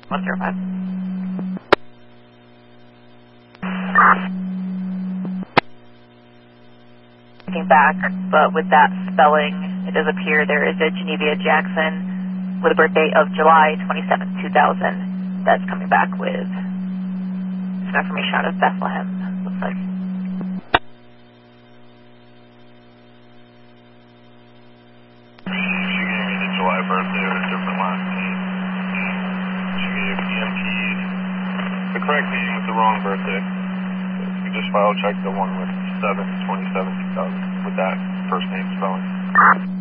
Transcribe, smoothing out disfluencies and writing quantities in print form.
105. Looking back, but with that spelling, it does appear there is a Geneva Jackson with a birthday of July 27, 2000. That's coming back with some information out of Bethlehem, looks like. She gave me the July birthday with a different last name. She gave EMP the correct name with the wrong birthday. We just file checked the one with 7/27/2000 with that first name spelling.